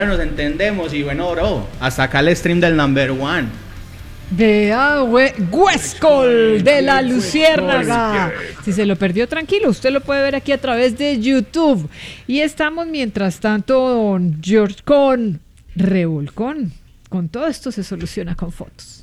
nos entendemos y bueno, bro, hasta acá el stream del number one. Vea, Huescol de la Luciérnaga. Si se lo perdió, tranquilo, usted lo puede ver aquí a través de YouTube. Y estamos, mientras tanto, don George, con Revolcón. Con todo esto se soluciona con fotos.